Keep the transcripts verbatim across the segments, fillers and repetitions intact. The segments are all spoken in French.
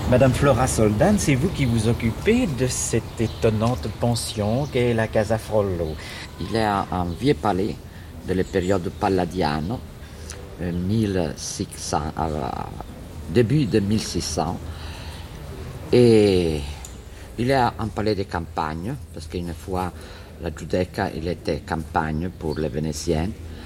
Madame Flora Soldan, c'est vous qui vous occupez de cette étonnante pension qu'est la Casa Frollo. Il est un, un vieux palais de la période palladiano, euh, mille six cents, euh, début de mille six cents. Et il est un palais de campagne, parce qu'une fois la Giudecca, il était campagne pour les Vénitiens.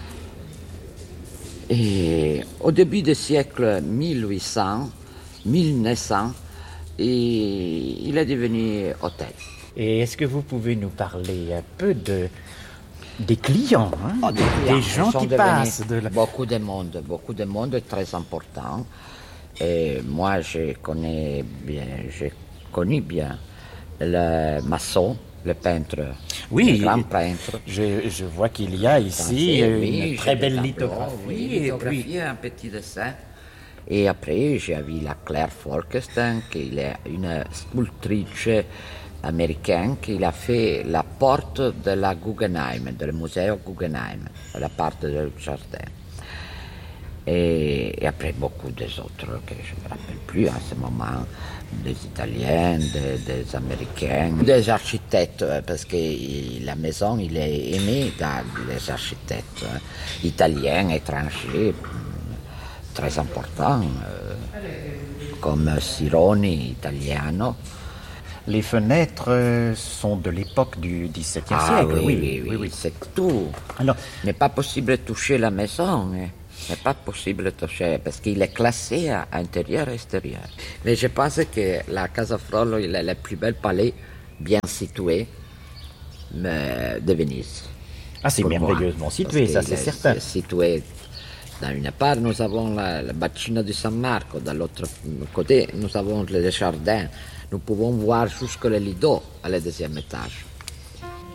Et au début du siècle mille huit cents, mille neuf cents, et il est devenu hôtel. Et est-ce que vous pouvez nous parler un peu de, des clients, hein, Oh, des, clients, des gens qui passent de la... Beaucoup de monde, beaucoup de monde très important. Et moi, je connais bien, j'ai connu bien le maçon, le peintre, oui, le grand peintre. Je, je vois qu'il y a ici Français, une oui, très belle tableaux, lithographie. Oui, lithographie, puis... un petit dessin. Et après, j'ai vu la Claire Folkestone, qui est une sculptrice américaine, qui a fait la porte de la Guggenheim, du musée Guggenheim, la part du jardin. Et, et après, beaucoup des autres que je ne me rappelle plus en ce moment, des Italiens, des, des Américains, des architectes, parce que la maison, il est aimé dans les architectes italiens, étrangers, très importants, euh, comme Sironi, italiano. Les fenêtres sont de l'époque du dix-septième Ah, siècle. Oui, oui, oui, oui, oui. C'est tout. Alors, il n'est pas possible de toucher la maison. Hein. Il n'est pas possible de toucher parce qu'il est classé à intérieur et extérieur. Mais je pense que la Casa Frollo il est le plus bel palais bien situé de Venise. Ah, c'est merveilleusement situé, ça c'est certain. C'est situé. Dans une part, nous avons la, la bacina de San Marco, de l'autre côté, nous avons les jardins. Nous pouvons voir jusqu'au Lido, à la deuxième étage.